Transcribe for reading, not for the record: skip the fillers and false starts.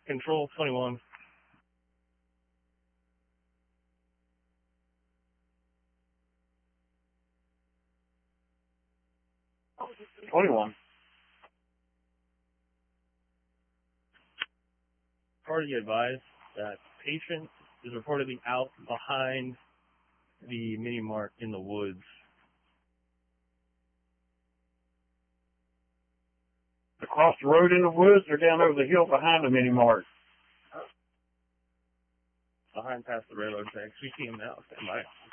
Control 21. Party advised that patient is reportedly out behind the mini mart in the woods. Across the road in the woods or down over the hill behind the mini mart? Behind past the railroad tracks. We see him now. Stand by.